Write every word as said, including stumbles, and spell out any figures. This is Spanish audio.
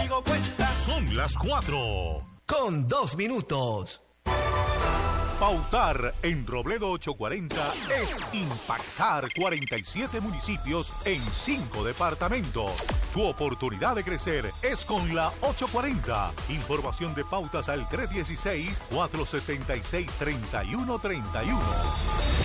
conmigo cuenta. Son las cuatro. Con dos minutos. Pautar en Robledo ochocientos cuarenta es impactar cuarenta y siete municipios en cinco departamentos. Tu oportunidad de crecer es con la ochocientos cuarenta. Información de pautas al tres uno seis, cuatro siete seis, tres uno tres uno.